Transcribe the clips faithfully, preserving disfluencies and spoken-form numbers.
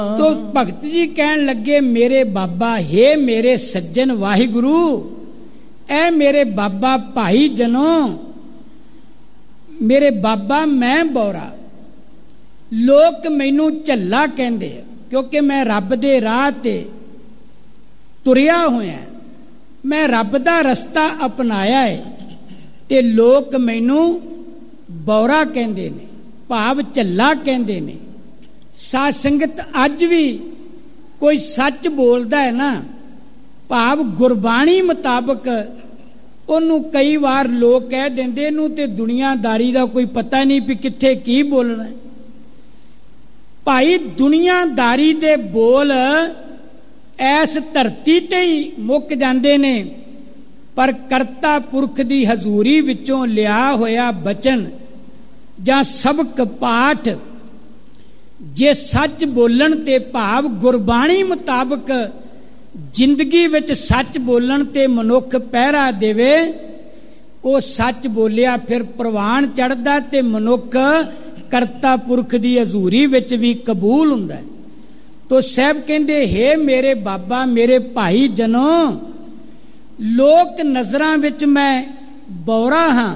तो भगत जी कहन लगे मेरे बाबा, हे मेरे सज्जन वाहिगुरु, ऐ मेरे बाबा भाई जनो, मेरे बाबा मैं बौरा, लोग मैनू झल्ला कहंदे क्योंकि मैं रब दे राह ते तुरिया होया, मैं रब दा रस्ता अपनाया है ते लोग मैनू बौरा कहंदे ने, भाव झल्ला कहंदे ने। साध संगत अज भी कोई सच बोलदा है ना, भाव गुरबाणी मुताबक ओनू कई बार लोग कह देंदे नू ते दुनियादारी दा कोई पता नहीं भी कित्थे की बोलना है। भाई दुनियादारी दे बोल ऐस धरती ते ही मुक जांदे ने, पर करता पुरख दी हजूरी विचों लिया होया बचन जां सबक पाठ जे सच बोलन ते भाव गुरबाणी मुताबक जिंदगी विच सच बोलन ते मनुख पहरा देवे, वो सच बोलिया फिर प्रवान चढ़दा ते मनुख करता पुरख दी हजूरी विच भी कबूल हुंदा है। तो साहब कहंदे हे मेरे बाबा मेरे भाई जनो, लोक नजरां विच मैं बौरा हां,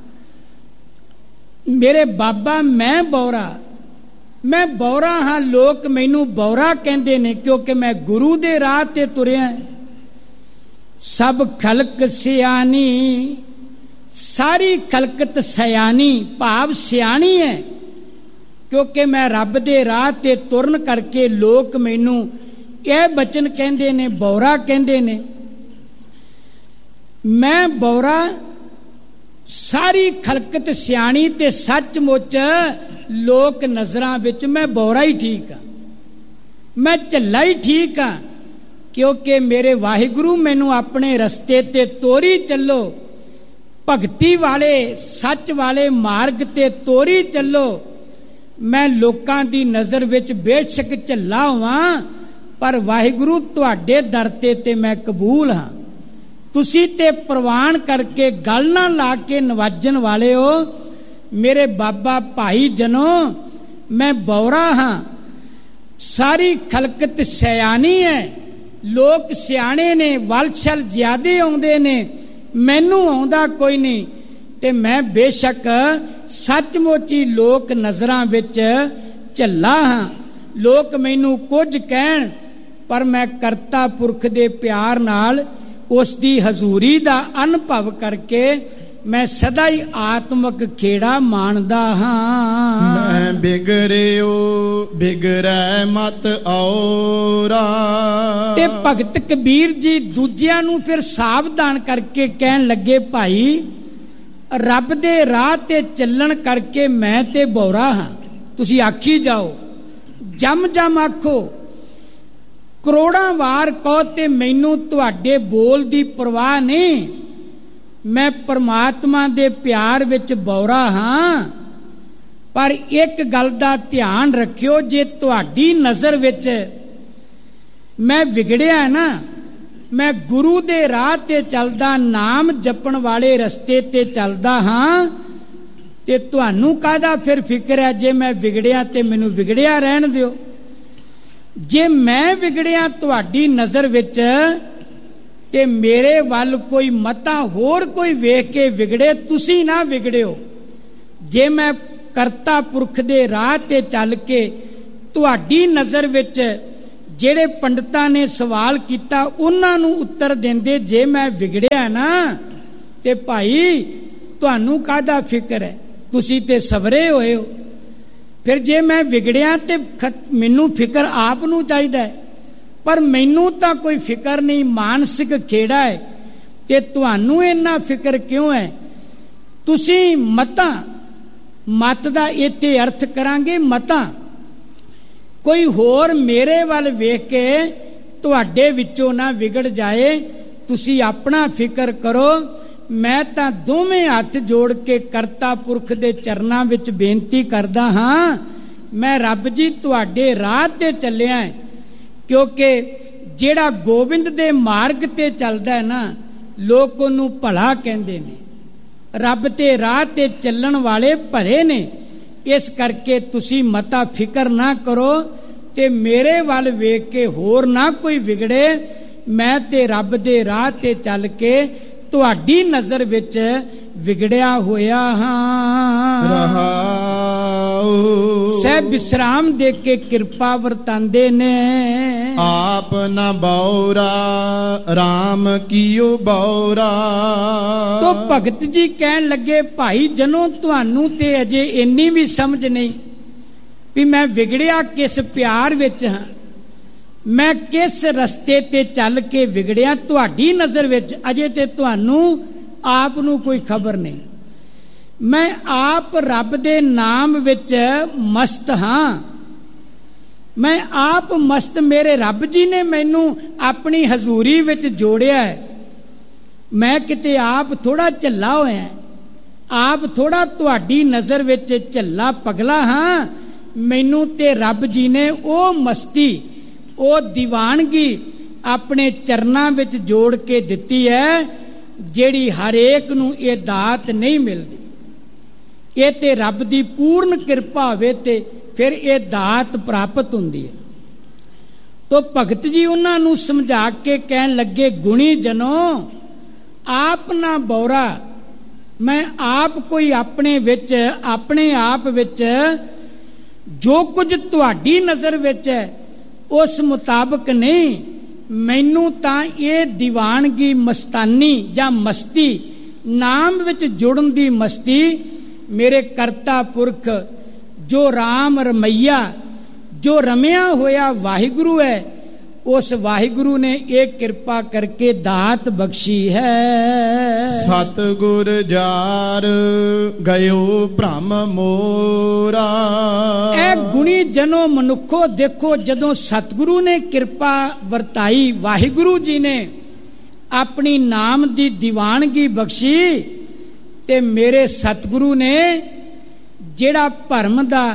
मेरे बाबा मैं बौरा, मैं बौरा हाँ, लोग मैनू बौरा कहंदे ने क्योंकि मैं गुरु दे राह ते तुरिया। सब खलक सियानी, सारी खलकत सयानी, भाव सियानी है क्योंकि मैं रब दे राह ते तुरन करके लोग मैनू यह बचन कहंदे ने, बौरा कहंदे ने। मैं बौरा, सारी खलकत सियाणी ते सचमुच लोक नजरां विच मैं बौरा ही ठीक हाँ, मैं झल्ला ही ठीक हाँ क्योंकि मेरे वाहिगुरु मैनू अपने रस्ते ते तोरी चलो, भगती वाले सच वाले मार्ग ते तोरी चलो। मैं लोकां दी नज़र विच बेशक झल्ला होवां, पर वाहिगुरु तुहाडे दर ते ते मैं कबूल हाँ। तुसी ते प्रवान करके गल ना ला के नवाजन वाले हो। मेरे बाबा भाई जनो, मैं बौरा हाँ, सारी खलकत सयानी है, लोग सियाणे ने, वलछल ज्यादे आउंदे ने, मैनू आउंदा कोई नहीं। ते मैं बेशक सचमुच ही लोक नजरां विच झल्ला हाँ। लोग मैनू कुछ कहण, पर मैं करता पुरख दे प्यार नाल उसकी हजूरी का अनुभव करके मैं सदा ही आत्मक खेड़ा मानदा हाँ। मैं बिगड़ियो बिगड़ै मत औरा। ते भगत कबीर जी दूजियां नू फिर सावधान करके कहन लगे, भाई रब दे राह ते चलन करके मैं ते बौरा हाँ। तुसी आखी जाओ, जम जम आखो, करोड़ां वार कहो ते मैनू तुहाडे बोल दी परवाह नहीं। मैं परमात्मा दे प्यार विच बौरा हाँ, पर एक गल दा ध्यान रखियो, जे तुहाडी नज़र विच मैं विगड़िया ना, मैं गुरु दे राह ते चलदा, नाम जपण वाले रस्ते ते चलदा हाँ, ते तुहानू काहदा फिर फिक्र है जे मैं विगड़िया ते मैनू विगड़िया रहन दिओ। जे मैं विगड़िया तुहाडी नज़र विच ते मेरे वल कोई मता होर कोई वेख के विगड़े, तुसी ना विगड़ियो। जे मैं करता पुरख दे राह ते चल के तुहाडी नज़र विच जेड़े पंडितां ने सवाल किया उन्हां नू उत्तर देंदे, जे मैं विगड़िया ना ते भाई तुहानू काहदा फिक्र है, तुसी ते सवरे होए हो। फिर जे मैं विगड़िया ते मैनू फिक्र आप नू चाहिदा है, पर मैनू तां कोई फिक्र नहीं, मानसिक खेड़ा है। ते तुहानू इन्ना फिक्र क्यों है? तुसी मतां, मत दा इत्थे अर्थ करांगे मतां, कोई होर मेरे वल वेख के तुहाडे विचों ना विगड़ जाए। तुसी अपना फिक्र करो। मैं तां दोवें हथ जोड़ के करता पुरख दे चरनां विच बेनती करदा हाँ, मैं रब जी तुहाडे राह ते चलिया है, क्योंकि जेड़ा गोबिंद दे मार्ग ते चलदा है ना, लोक उहनूं भला कहंदे ने। रब ते राह ते चलण वाले भले ने। इस करके तुसी मता फिक्र ना करो। ਤੇ ਮੇਰੇ ਵੱਲ ਵੇਖ ਕੇ ਹੋਰ ਨਾ ਕੋਈ ਵਿਗੜੇ। ਮੈਂ ਤੇ ਰੱਬ ਦੇ ਰਾਹ ਤੇ ਚੱਲ ਕੇ ਤੁਹਾਡੀ ਨਜ਼ਰ ਵਿੱਚ ਵਿਗੜਿਆ ਹੋਇਆ ਹਾਂ। ਰਹਾਉ ਸਹਿ ਵਿਸਰਾਮ ਦੇ ਕੇ ਕਿਰਪਾ ਵਰਤਾਂਦੇ ਨੇ। ਆਪ ਨ ਬੌਰਾ ਰਾਮ ਕੀਓ ਬੌਰਾ। ਤੋ ਭਗਤ ਜੀ ਕਹਿਣ ਲੱਗੇ, ਭਾਈ ਜਨੋ ਤੁਹਾਨੂੰ ਤੇ ਅਜੇ ਇੰਨੀ ਵੀ ਸਮਝ ਨਹੀਂ ਵੀ ਮੈਂ ਵਿਗੜਿਆ ਕਿਸ ਪਿਆਰ ਵਿੱਚ ਹਾਂ, ਮੈਂ ਕਿਸ ਰਸਤੇ ਤੇ ਚੱਲ ਕੇ ਵਿਗੜਿਆ ਤੁਹਾਡੀ ਨਜ਼ਰ ਵਿੱਚ। ਅਜੇ ਤੇ ਤੁਹਾਨੂੰ ਆਪ ਨੂੰ ਕੋਈ ਖਬਰ ਨਹੀਂ। ਮੈਂ ਆਪ ਰੱਬ ਦੇ ਨਾਮ ਵਿੱਚ ਮਸਤ ਹਾਂ। ਮੈਂ ਆਪ ਮਸਤ, ਮੇਰੇ ਰੱਬ ਜੀ ਨੇ ਮੈਨੂੰ ਆਪਣੀ ਹਜ਼ੂਰੀ ਵਿੱਚ ਜੋੜਿਆ ਹੈ। ਮੈਂ ਕਿਤੇ ਆਪ ਥੋੜਾ ਝੱਲਾ ਹੋਇਆ, ਆਪ ਥੋੜਾ ਤੁਹਾਡੀ ਨਜ਼ਰ ਵਿੱਚ ਝੱਲਾ ਪਗਲਾ ਹਾਂ। ਮੈਨੂੰ ਤੇ ਰੱਬ ਜੀ ਨੇ ਉਹ ਮਸਤੀ, ਉਹ ਦੀਵਾਨਗੀ ਆਪਣੇ ਚਰਨਾਂ ਵਿੱਚ ਜੋੜ ਕੇ ਦਿੱਤੀ ਹੈ ਜਿਹੜੀ ਹਰੇਕ ਨੂੰ ਇਹ ਦਾਤ ਨਹੀਂ ਮਿਲਦੀ। ਇਹ ਤੇ ਰੱਬ ਦੀ ਪੂਰਨ ਕਿਰਪਾ ਹੋਵੇ ਤੇ ਫਿਰ ਇਹ ਦਾਤ ਪ੍ਰਾਪਤ ਹੁੰਦੀ ਹੈ। ਤੋ ਭਗਤ ਜੀ ਉਹਨਾਂ ਨੂੰ ਸਮਝਾ ਕੇ ਕਹਿਣ ਲੱਗੇ, ਗੁਣੀ ਜਨੋ ਆਪ ਨਾ ਬੌਰਾ। ਮੈਂ ਆਪ ਕੋਈ ਆਪਣੇ ਵਿੱਚ, ਆਪਣੇ ਆਪ ਵਿੱਚ ਜੋ ਕੁਝ ਤੁਹਾਡੀ ਨਜ਼ਰ ਵਿੱਚ ਹੈ ਉਸ ਮੁਤਾਬਕ ਨਹੀਂ। ਮੈਨੂੰ ਤਾਂ ਇਹ ਦੀਵਾਨਗੀ, ਮਸਤਾਨੀ ਜਾਂ ਮਸਤੀ, ਨਾਮ ਵਿੱਚ ਜੁੜਨ ਦੀ ਮਸਤੀ ਮੇਰੇ ਕਰਤਾ ਪੁਰਖ ਜੋ ਰਾਮ ਰਮਈਆ, ਜੋ ਰਮਿਆ ਹੋਇਆ ਵਾਹਿਗੁਰੂ ਹੈ, ਉਸ ਵਾਹਿਗੁਰੂ ਨੇ ਇਹ ਕਿਰਪਾ ਕਰਕੇ ਦਾਤ ਬਖਸ਼ੀ ਹੈ। ਸਤਿਗੁਰ ਜਾਰ ਗਇਓ ਭ੍ਰਮ ਮੋਰਾ। ਇਹ ਗੁਣੀ ਜਨੋ ਮਨੁੱਖੋ ਦੇਖੋ, ਜਦੋਂ ਸਤਿਗੁਰੂ ਨੇ ਕਿਰਪਾ ਵਰਤਾਈ, ਵਾਹਿਗੁਰੂ ਜੀ ਨੇ ਆਪਣੀ ਨਾਮ ਦੀ ਦੀਵਾਨਗੀ ਬਖਸ਼ੀ, ਤੇ ਮੇਰੇ ਸਤਿਗੁਰੂ ਨੇ ਜਿਹੜਾ ਭਰਮ ਦਾ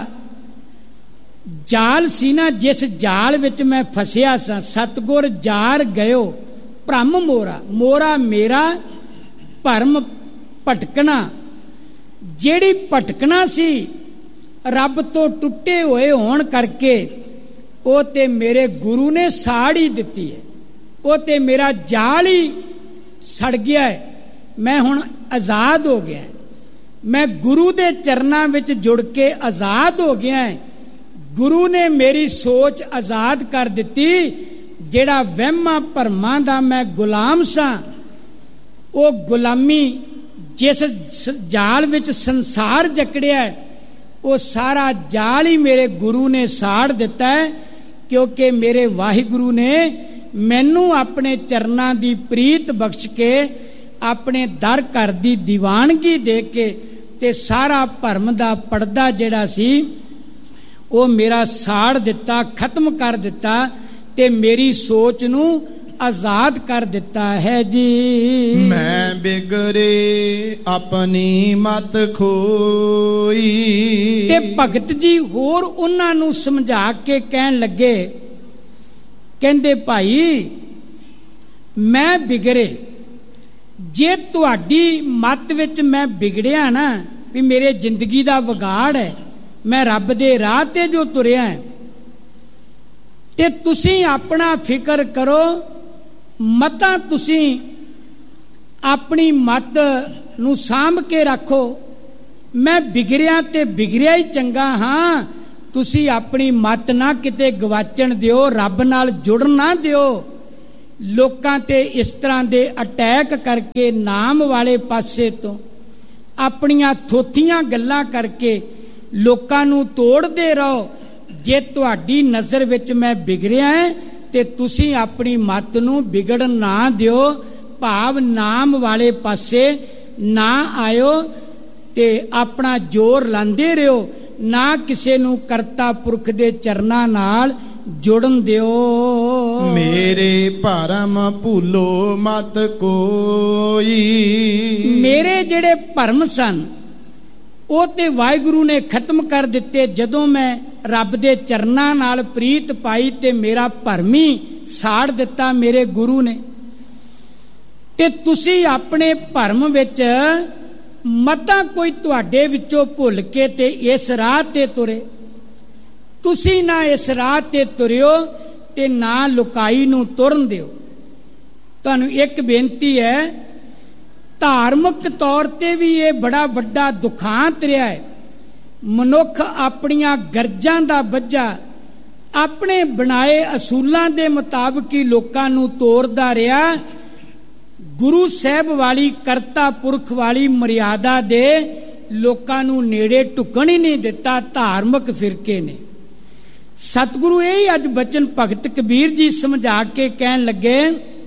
ਜਾਲ ਸੀ ਨਾ, ਜਿਸ ਜਾਲ ਵਿੱਚ ਮੈਂ ਫਸਿਆ ਸਾਂ, ਸਤਿਗੁਰ ਜਾਰ ਗਇਓ ਭ੍ਰਮ ਮੋਰਾ। ਮੋਰਾ ਮੇਰਾ ਭਰਮ ਭਟਕਣਾ, ਜਿਹੜੀ ਭਟਕਣਾ ਸੀ ਰੱਬ ਤੋਂ ਟੁੱਟੇ ਹੋਏ ਹੋਣ ਕਰਕੇ, ਉਹ ਤੇ ਮੇਰੇ ਗੁਰੂ ਨੇ ਸਾੜ ਹੀ ਦਿੱਤੀ ਹੈ। ਉਹ ਤੇ ਮੇਰਾ ਜਾਲ ਹੀ ਸੜ ਗਿਆ ਹੈ। ਮੈਂ ਹੁਣ ਆਜ਼ਾਦ ਹੋ ਗਿਆ, ਮੈਂ ਗੁਰੂ ਦੇ ਚਰਨਾਂ ਵਿੱਚ ਜੁੜ ਕੇ ਆਜ਼ਾਦ ਹੋ ਗਿਆ ਹੈ। ਗੁਰੂ ਨੇ ਮੇਰੀ ਸੋਚ ਆਜ਼ਾਦ ਕਰ ਦਿੱਤੀ। ਜਿਹੜਾ ਵਹਿਮਾਂ ਭਰਮਾਂ ਦਾ ਮੈਂ ਗੁਲਾਮ ਸਾਂ, ਉਹ ਗੁਲਾਮੀ, ਜਿਸ ਜਾਲ ਵਿੱਚ ਸੰਸਾਰ ਜਕੜਿਆ, ਉਹ ਸਾਰਾ ਜਾਲ ਹੀ ਮੇਰੇ ਗੁਰੂ ਨੇ ਸਾੜ ਦਿੱਤਾ ਹੈ। ਕਿਉਂਕਿ ਮੇਰੇ ਵਾਹਿਗੁਰੂ ਨੇ ਮੈਨੂੰ ਆਪਣੇ ਚਰਨਾਂ ਦੀ ਪ੍ਰੀਤ ਬਖਸ਼ ਕੇ, ਆਪਣੇ ਦਰ ਘਰ ਦੀ ਦੀਵਾਨਗੀ ਦੇ ਕੇ, ਤੇ ਸਾਰਾ ਭਰਮ ਦਾ ਪਰਦਾ ਜਿਹੜਾ ਸੀ ਉਹ ਮੇਰਾ ਸਾੜ ਦਿੱਤਾ, ਖਤਮ ਕਰ ਦਿੱਤਾ, ਤੇ ਮੇਰੀ ਸੋਚ ਨੂੰ ਆਜ਼ਾਦ ਕਰ ਦਿੱਤਾ ਹੈ ਜੀ। ਮੈਂ ਬਿਗੜੇ ਆਪਣੀ ਮਤ ਖੋਈ। ਤੇ ਭਗਤ ਜੀ ਹੋਰ ਉਹਨਾਂ ਨੂੰ ਸਮਝਾ ਕੇ ਕਹਿਣ ਲੱਗੇ, ਕਹਿੰਦੇ ਭਾਈ ਮੈਂ ਬਿਗੜੇ, ਜੇ ਤੁਹਾਡੀ ਮੱਤ ਵਿੱਚ ਮੈਂ ਬਿਗੜਿਆ ਨਾ, ਵੀ ਮੇਰੇ ਜ਼ਿੰਦਗੀ ਦਾ ਵਿਗਾੜ ਹੈ, ਮੈਂ ਰੱਬ ਦੇ ਰਾਹ ਤੇ ਜੋ ਤੁਰਿਆ, ਤੇ ਤੁਸੀਂ ਆਪਣਾ ਫਿਕਰ ਕਰੋ। ਮਤਾਂ ਤੁਸੀਂ ਆਪਣੀ ਮੱਤ ਨੂੰ ਸਾਂਭ ਕੇ ਰੱਖੋ। ਮੈਂ ਬਿਗੜਿਆ ਤੇ ਬਿਗੜਿਆ ਹੀ ਚੰਗਾ ਹਾਂ। ਤੁਸੀਂ ਆਪਣੀ ਮੱਤ ਨਾ ਕਿਤੇ ਗਵਾਚਣ ਦਿਓ, ਰੱਬ ਨਾਲ ਜੁੜਨ ਨਾ ਦਿਓ। ਲੋਕਾਂ ਤੇ ਇਸ ਤਰ੍ਹਾਂ ਦੇ ਅਟੈਕ ਕਰਕੇ, ਨਾਮ ਵਾਲੇ ਪਾਸੇ ਤੋਂ ਆਪਣੀਆਂ ਥੋਥੀਆਂ ਗੱਲਾਂ ਕਰਕੇ ਲੋਕਾਂ ਨੂੰ ਤੋੜਦੇ ਰਹੋ। ਜੇ ਤੁਹਾਡੀ ਨਜ਼ਰ ਵਿੱਚ ਮੈਂ ਬਿਗੜਿਆ ਤੇ ਤੁਸੀਂ ਆਪਣੀ ਮੱਤ ਨੂੰ ਵਿਗੜਨ ਨਾ ਦਿਓ, ਭਾਵ ਨਾਮ ਵਾਲੇ ਪਾਸੇ ਨਾ ਆਇਓ, ਤੇ ਆਪਣਾ ਜ਼ੋਰ ਲਾਉਂਦੇ ਰਹੋ, ਨਾ ਕਿਸੇ ਨੂੰ ਕਰਤਾ ਪੁਰਖ ਦੇ ਚਰਨਾਂ ਨਾਲ ਜੁੜਨ ਦਿਓ। ਮੇਰੇ ਭਰਮ ਭੁੱਲੋ ਮਤ ਕੋਈ। ਮੇਰੇ ਜਿਹੜੇ ਭਰਮ ਸਨ ਉਹ ਤੇ ਵਾਹਿਗੁਰੂ ਨੇ ਖਤਮ ਕਰ ਦਿੱਤੇ ਜਦੋਂ ਮੈਂ ਰੱਬ ਦੇ ਚਰਨਾਂ ਨਾਲ ਪ੍ਰੀਤ ਪਾਈ, ਤੇ ਮੇਰਾ ਭਰਮ ਹੀ ਸਾੜ ਦਿੱਤਾ ਮੇਰੇ ਗੁਰੂ ਨੇ। ਤੇ ਤੁਸੀਂ ਆਪਣੇ ਭਰਮ ਵਿੱਚ ਮਤਾਂ ਕੋਈ ਤੁਹਾਡੇ ਵਿੱਚੋਂ ਭੁੱਲ ਕੇ ਤੇ ਇਸ ਰਾਹ ਤੇ ਤੁਰੇ, ਤੁਸੀਂ ਨਾ ਇਸ ਰਾਹ ਤੇ ਤੁਰਿਓ ਤੇ ਨਾ ਲੁਕਾਈ ਨੂੰ ਤੁਰਨ ਦਿਓ। ਤੁਹਾਨੂੰ ਇੱਕ ਬੇਨਤੀ ਹੈ, ਧਾਰਮਿਕ ਤੌਰ ਤੇ ਵੀ ਇਹ ਬੜਾ ਵੱਡਾ ਦੁਖਾਂਤ ਰਿਹਾ ਹੈ। ਮਨੁੱਖ ਆਪਣੀਆਂ ਗਰਜਾਂ ਦਾ ਬੱਝਾ ਆਪਣੇ ਬਣਾਏ ਅਸੂਲਾਂ ਦੇ ਮੁਤਾਬਕ ਹੀ ਲੋਕਾਂ ਨੂੰ ਤੋਰਦਾ ਰਿਹਾ। ਗੁਰੂ ਸਾਹਿਬ ਵਾਲੀ ਕਰਤਾ ਪੁਰਖ ਵਾਲੀ ਮਰਿਆਦਾ ਦੇ ਲੋਕਾਂ ਨੂੰ ਨੇੜੇ ਢੁਕਣ ਹੀ ਨਹੀਂ ਦਿੱਤਾ ਧਾਰਮਿਕ ਫਿਰਕੇ ਨੇ। ਸਤਿਗੁਰੂ ਇਹ ਹੀ ਅੱਜ ਬਚਨ ਭਗਤ ਕਬੀਰ ਜੀ ਸਮਝਾ ਕੇ ਕਹਿਣ ਲੱਗੇ,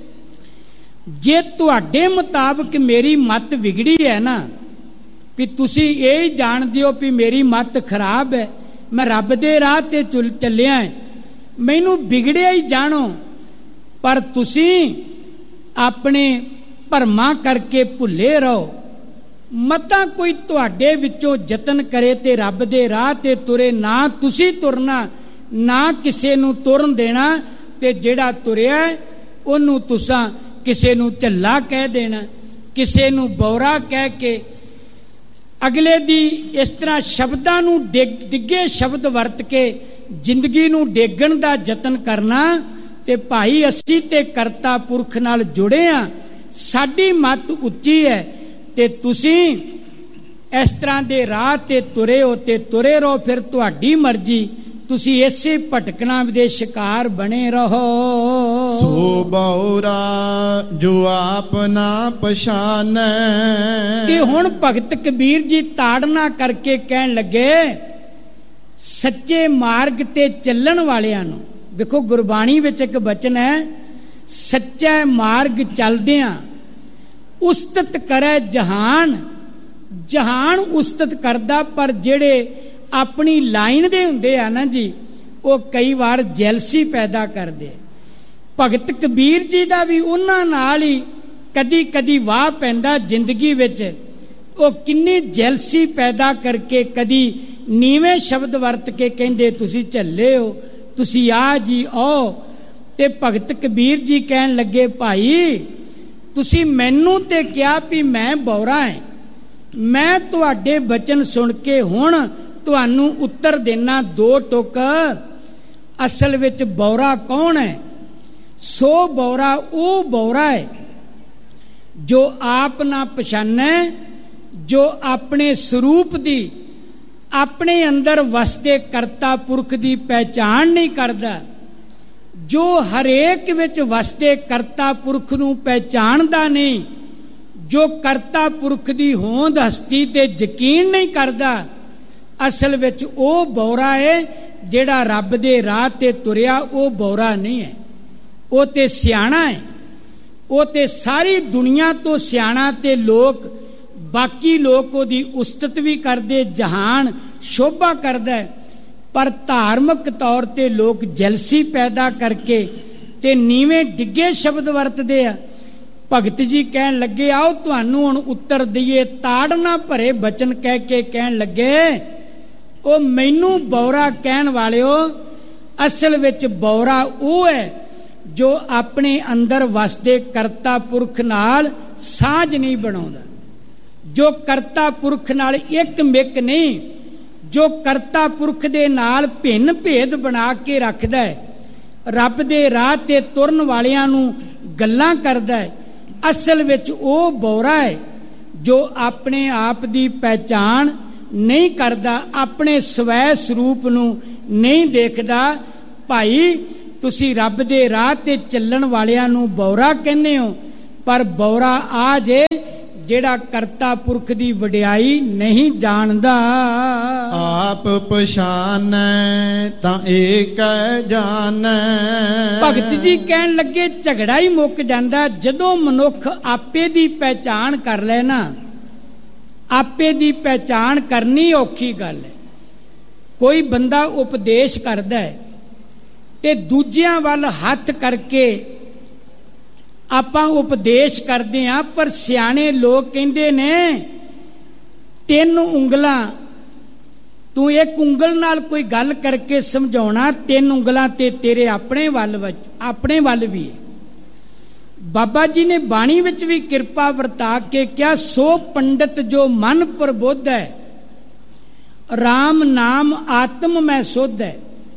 ਜੇ ਤੁਹਾਡੇ ਮੁਤਾਬਕ ਮੇਰੀ ਮੱਤ ਵਿਗੜੀ ਹੈ ਨਾ, ਵੀ ਤੁਸੀਂ ਇਹ ਹੀ ਜਾਣਦੇ ਹੋ ਵੀ ਮੇਰੀ ਮੱਤ ਖਰਾਬ ਹੈ, ਮੈਂ ਰੱਬ ਦੇ ਰਾਹ ਤੇ ਚੱਲਿਆ, ਮੈਨੂੰ ਵਿਗੜਿਆ ਹੀ ਜਾਣੋ, ਪਰ ਤੁਸੀਂ ਆਪਣੇ ਭਰਮਾਂ ਕਰਕੇ ਭੁੱਲੇ ਰਹੋ। ਮਤਾਂ ਕੋਈ ਤੁਹਾਡੇ ਵਿੱਚੋਂ ਯਤਨ ਕਰੇ ਤੇ ਰੱਬ ਦੇ ਰਾਹ ਤੇ ਤੁਰੇ, ਨਾ ਤੁਸੀਂ ਤੁਰਨਾ ਨਾ ਕਿਸੇ ਨੂੰ ਤੁਰਨ ਦੇਣਾ, ਤੇ ਜਿਹੜਾ ਤੁਰਿਆ ਉਹਨੂੰ ਤੁਸਾਂ ਕਿਸੇ ਨੂੰ ਝੱਲਾ ਕਹਿ ਦੇਣਾ, ਕਿਸੇ ਨੂੰ ਬੌਰਾ ਕਹਿ ਕੇ ਅਗਲੇ ਦੀ ਇਸ ਤਰ੍ਹਾਂ ਸ਼ਬਦਾਂ ਨੂੰ ਡਿੱਗੇ ਸ਼ਬਦ ਵਰਤ ਕੇ ਜ਼ਿੰਦਗੀ ਨੂੰ ਡੇਗਣ ਦਾ ਯਤਨ ਕਰਨਾ। ਤੇ ਭਾਈ ਅਸੀਂ ਤੇ ਕਰਤਾ ਪੁਰਖ ਨਾਲ ਜੁੜੇ ਆ, ਸਾਡੀ ਮੱਤ ਉੱਚੀ ਹੈ, ਤੇ ਤੁਸੀਂ ਇਸ ਤਰ੍ਹਾਂ ਦੇ ਰਾਹ ਤੇ ਤੁਰੇ ਹੋ ਤੇ ਤੁਰੇ ਰਹੋ, ਫਿਰ ਤੁਹਾਡੀ ਮਰਜ਼ੀ, ਤੁਸੀਂ ਇਸੇ ਭਟਕਣਾ ਦੇ ਸ਼ਿਕਾਰ ਬਣੇ ਰਹੋ। ਸੋ ਬਉਰਾ ਜੋ ਆਪ ਨਾ ਪਛਾਨੈ। ਤੇ ਹੁਣ ਭਗਤ ਕਬੀਰ ਜੀ ਤਾੜਨਾ ਕਰਕੇ ਕਹਿਣ ਲੱਗੇ, ਸੱਚੇ ਮਾਰਗ ਤੇ ਚੱਲਣ ਵਾਲਿਆਂ ਨੂੰ, ਵੇਖੋ ਗੁਰਬਾਣੀ ਵਿੱਚ ਇੱਕ ਬਚਨ ਹੈ, ਸੱਚਾ ਮਾਰਗ ਚੱਲਦਿਆਂ ਉਸਤਤ ਕਰੈ ਜਹਾਨ। ਜਹਾਨ ਉਸਤਤ ਕਰਦਾ, ਪਰ ਜਿਹੜੇ ਆਪਣੀ ਲਾਈਨ ਦੇ ਹੁੰਦੇ ਆ ਨਾ ਜੀ, ਉਹ ਕਈ ਵਾਰ ਜੈਲਸੀ ਪੈਦਾ ਕਰਦੇ। ਭਗਤ ਕਬੀਰ ਜੀ ਦਾ ਵੀ ਉਹਨਾਂ ਨਾਲ ਹੀ ਕਦੀ ਕਦੀ ਵਾਹ ਪੈਂਦਾ ਜ਼ਿੰਦਗੀ ਵਿੱਚ। ਉਹ ਕਿੰਨੀ ਜੈਲਸੀ ਪੈਦਾ ਕਰਕੇ ਕਦੀ ਨੀਵੇਂ ਸ਼ਬਦ ਵਰਤ ਕੇ ਕਹਿੰਦੇ ਤੁਸੀਂ ਝੱਲੇ ਹੋ, ਤੁਸੀਂ ਆ ਜੀ ਆਓ। ਤੇ ਭਗਤ ਕਬੀਰ ਜੀ ਕਹਿਣ ਲੱਗੇ, ਭਾਈ ਤੁਸੀਂ ਮੈਨੂੰ ਤੇ ਕਿਹਾ ਵੀ ਮੈਂ ਬੌਰਾ ਹਾਂ, ਮੈਂ ਤੁਹਾਡੇ ਬਚਨ ਸੁਣ ਕੇ ਹੁਣ ਤੁਹਾਨੂੰ ਉੱਤਰ ਦੇਣਾ ਦੋ ਟੁਕ। ਅਸਲ ਵਿੱਚ ਬੌਰਾ ਕੌਣ ਹੈ? ਸੋ ਬੌਰਾ ਉਹ ਬੌਰਾ ਹੈ ਜੋ ਆਪ ਨਾ ਪਛਾਨੈ, ਜੋ ਆਪਣੇ ਸਰੂਪ ਦੀ, ਆਪਣੇ ਅੰਦਰ ਵਸਦੇ ਕਰਤਾ ਪੁਰਖ ਦੀ ਪਹਿਚਾਣ ਨਹੀਂ ਕਰਦਾ, ਜੋ ਹਰੇਕ ਵਿੱਚ ਵਸਦੇ ਕਰਤਾ ਪੁਰਖ ਨੂੰ ਪਹਿਚਾਣਦਾ ਨਹੀਂ, ਜੋ ਕਰਤਾ ਪੁਰਖ ਦੀ ਹੋਂਦ ਹਸਤੀ ਤੇ ਯਕੀਨ ਨਹੀਂ ਕਰਦਾ। ਅਸਲ ਵਿੱਚ ਉਹ ਬੌਰਾ ਹੈ ਜਿਹੜਾ ਰੱਬ ਦੇ ਰਾਹ ਤੇ ਤੁਰਿਆ, ਉਹ ਬੌਰਾ ਨਹੀਂ ਹੈ, ਉਹ ਤੇ ਸਿਆਣਾ ਹੈ। ਉਹ ਤੇ ਸਾਰੀ ਦੁਨੀਆ ਤੋਂ ਸਿਆਣਾ, ਤੇ ਲੋਕ ਬਾਕੀ ਲੋਕ ਉਹਦੀ ਉਸਤਤ ਵੀ ਕਰਦੇ, ਜਹਾਨ ਸ਼ੋਭਾ ਕਰਦਾ ਹੈ, ਪਰ ਧਾਰਮਿਕ ਤੌਰ ਤੇ ਲੋਕ ਜੈਲਸੀ ਪੈਦਾ ਕਰਕੇ ਤੇ ਨੀਵੇਂ ਡਿੱਗੇ ਸ਼ਬਦ ਵਰਤਦੇ ਆ। ਭਗਤ ਜੀ ਕਹਿਣ ਲੱਗੇ, ਆਓ ਤੁਹਾਨੂੰ ਹੁਣ ਉੱਤਰ ਦਈਏ। ਤਾੜਨਾ ਭਰੇ ਬਚਨ ਕਹਿ ਕੇ ਕਹਿਣ ਲੱਗੇ, ਉਹ ਮੈਨੂੰ ਬੌਰਾ ਕਹਿਣ ਵਾਲਿਓ, ਅਸਲ ਵਿੱਚ ਬੌਰਾ ਉਹ ਹੈ ਜੋ ਆਪਣੇ ਅੰਦਰ ਵਸਦੇ ਕਰਤਾ ਪੁਰਖ ਨਾਲ ਸਾਂਝ ਨਹੀਂ ਬਣਾਉਂਦਾ, ਜੋ ਕਰਤਾ ਪੁਰਖ ਨਾਲ ਇੱਕ ਮਿੱਕ ਨਹੀਂ, ਜੋ ਕਰਤਾ ਪੁਰਖ ਦੇ ਨਾਲ ਭਿੰਨ ਭੇਦ ਬਣਾ ਕੇ ਰੱਖਦਾ ਹੈ, ਰੱਬ ਦੇ ਰਾਹ ਤੇ ਤੁਰਨ ਵਾਲਿਆਂ ਨੂੰ ਗੱਲਾਂ ਕਰਦਾ ਹੈ। ਅਸਲ ਵਿੱਚ ਉਹ ਬੌਰਾ ਹੈ ਜੋ ਆਪਣੇ ਆਪ ਦੀ ਪਹਿਚਾਣ ਨਹੀਂ ਕਰਦਾ, ਆਪਣੇ ਸਵੈ ਸਰੂਪ ਨੂੰ ਨਹੀਂ ਦੇਖਦਾ। ਭਾਈ ਤੁਸੀਂ ਰੱਬ ਦੇ ਰਾਹ ਤੇ ਚੱਲਣ ਵਾਲਿਆਂ ਨੂੰ ਬੌਰਾ ਕਹਿੰਦੇ ਹੋ, ਪਰ ਬੌਰਾ ਆ ਜੇ ਜਿਹੜਾ ਕਰਤਾ ਪੁਰਖ ਦੀ ਵਡਿਆਈ ਨਹੀਂ ਜਾਣਦਾ। ਆਪ ਪਛਾਨੈ ਤਾਂ ਏਕ ਜਾਣੈ। ਭਗਤ ਜੀ ਕਹਿਣ ਲੱਗੇ, ਝਗੜਾ ਹੀ ਮੁੱਕ ਜਾਂਦਾ ਜਦੋਂ ਮਨੁੱਖ ਆਪੇ ਦੀ ਪਹਿਚਾਣ ਕਰ ਲੈ ਨਾ। ਆਪੇ ਦੀ ਪਹਿਚਾਣ ਕਰਨੀ ਔਖੀ ਗੱਲ ਹੈ। ਕੋਈ ਬੰਦਾ ਉਪਦੇਸ਼ ਕਰਦਾ ਹੈ ਤੇ ਦੂਜਿਆਂ ਵੱਲ ਹੱਥ ਕਰਕੇ ਆਪਾਂ ਉਪਦੇਸ਼ ਕਰਦੇ ਹਾਂ, ਪਰ ਸਿਆਣੇ ਲੋਕ ਕਹਿੰਦੇ ਨੇ ਤਿੰਨ ਉਂਗਲਾਂ, ਤੂੰ ਇੱਕ ਉਂਗਲ ਨਾਲ ਕੋਈ ਗੱਲ ਕਰਕੇ ਸਮਝਾਉਣਾ, ਤਿੰਨ ਉਂਗਲਾਂ ਤੇ ਤੇਰੇ ਆਪਣੇ ਵੱਲ ਆਪਣੇ ਵੱਲ ਵੀ ਹੈ। ਬਾਬਾ ਜੀ ਨੇ ਬਾਣੀ ਵਿੱਚ ਵੀ ਕਿਰਪਾ ਵਰਤਾ ਕੇ ਕਿਹਾ, ਸੋ ਪੰਡਤ ਜੋ ਮਨ ਪ੍ਰਬੁੱਧ ਹੈ, ਰਾਮ ਨਾਮ ਆਤਮ ਮੈਂ ਸੁਧ ਹੈ।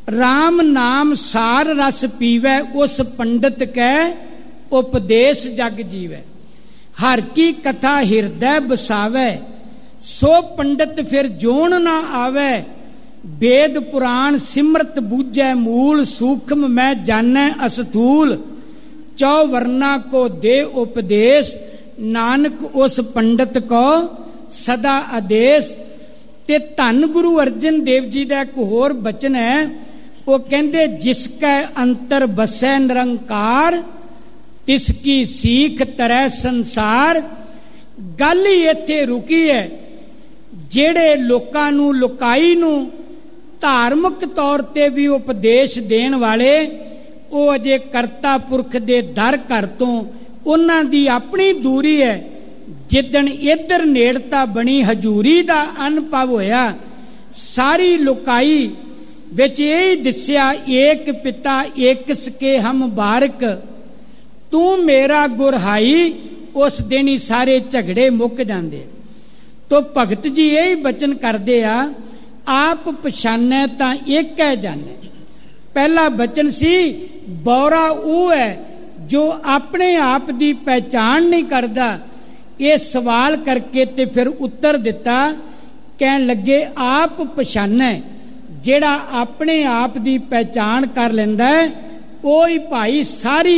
राम नाम सार रस पीवै, उस पंडित कै उपदेश जग जीवै। हर की कथा हिरदै बसावै, सो पंडित फिर जोन ना आवै। वेद पुराण सिमरत बूझै मूल, सूक्ष्म मैं जानै अस्थूल। चौवर्णा को दे उपदेश, नानक उस पंडित को सदा आदेश। ते धन गुरु अर्जन देव जी का एक होर बचन है, वो कहते जिसकै अंतर बसै निरंकार, तिसकी सीख तरै संसार। गल ही इत्थे रुकी है। जेड़े लोकां नू लुकाई नू धार्मिक तौर ते भी उपदेश देण वाले, वो अजे करता पुरख दे दर घर तो उन्हां दी अपनी दूरी है। जिदन इधर नेड़ता बनी हजूरी दा अनुभव होया, सारी लुकाई विच यही दिस्या एक पिता एक सके हम बारक, तू मेरा गुरहाई। उस दिन ही सारे झगड़े मुक जांदे। तो भगत जी यही बचन करदे आ, आप पछानै तां एक है जाने। पहला बचन सी बौरा वो है जो अपने आप दी पहचान नहीं करता। ये सवाल करके ते फिर उत्तर दिता, कहन लगे आप पछानै, जेड़ा अपने आप दी पहचान कर लैंदा है, वो ही भाई सारी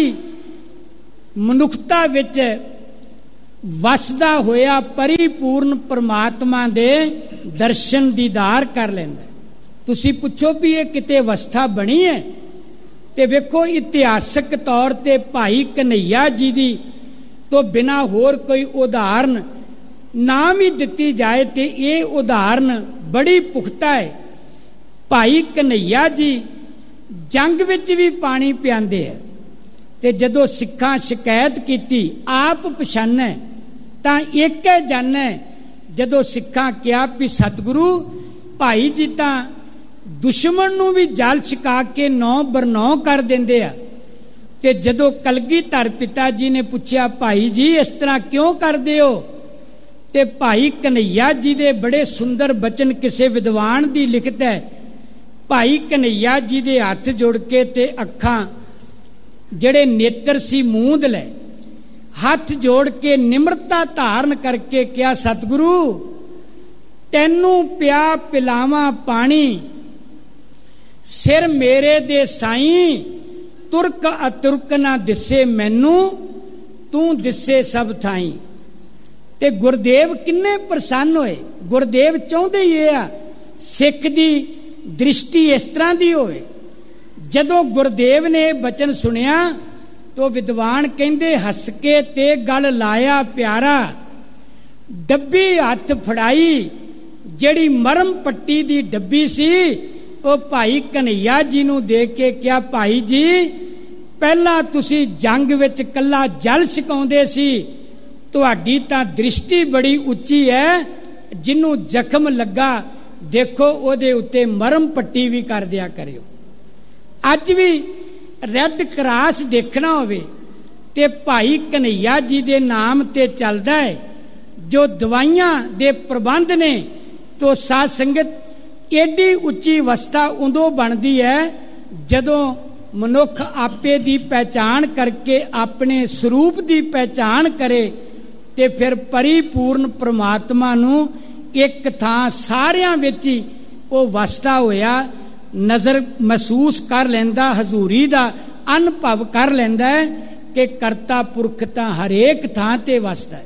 मनुखता विच वसदा होया परिपूर्ण परमात्मा दे दर्शन दीदार कर लैंदा। तुसी पुछो भी ये किते अवस्था बनी है, ते वेखो इतिहासक तौर ते भाई कन्हैया जी दी तो बिना होर कोई उदाहरण नाम ही दिती जाए तो ये उदाहरण बड़ी पुख्ता है। भाई कन्हैया जी जंग विच भी पानी पियाते हैं, ते जदों सिखां शिकायत की आप पछानै तां एक है जानै। जदों सिखां कहा भी सतगुरु भाई जी तां दुश्मन नूं भी जल छका के नौ बरनौ कर देंदे आ, ते जदों कलगीधर पिता जी ने पूछा भाई जी इस तरह क्यों करदे हो, ते भाई कन्हैया जी दे बड़े सुंदर बचन किसी विद्वान दी लिखत है। भाई कन्हैया जी दे हथ जोड़ के ते अखां जेड़े नेत्र सी मूंद ले, हाथ जोड़ के निम्रता धारण करके क्या सतगुरु तैनू पिया पिलावा पानी, सिर मेरे दे साईं तुरक अतुरक ना दिसे मैनू, तू दिसे सब थाई। ते गुरदेव किन्ने प्रसन्न होए। गुरदेव चाहते ही आ सिख दी दृष्टि इस तरह की होए। जदों गुरदेव ने बचन सुनिया तो विद्वान कहंदे हस के ते गल लाया प्यारा, डब्बी हथ फड़ाई जिहड़ी मरम पट्टी दी डब्बी सी, वो भाई कन्हैया जी नूं दे के क्या भाई जी पहला तुसी जंग विच कल्ला जल छकाउंदे सी, तुहाडी तां दृष्टि बड़ी उच्ची है, जिन्नू जख्म लगा देखो ओदे उत्ते मरम पट्टी भी कर दिया करियो। अज भी रैड क्रॉस देखना होवे ते भाई कन्हैया जी दे नाम ते चलदा है। जो दवाइयां दे प्रबंध ने तो साध संगत एडी उच्ची अवस्था उदों बनती है जदों मनुख आपे दी पहचान करके अपने स्वरूप दी पहचान करे, ते फिर परिपूर्ण परमात्मा नूं एक थां सारियां विच ही वो वसदा होया नज़र महसूस कर लैंदा, हजूरी दा अनुभव कर लैंदा है कि करता पुरख तां हरेक थां ते वसदा है।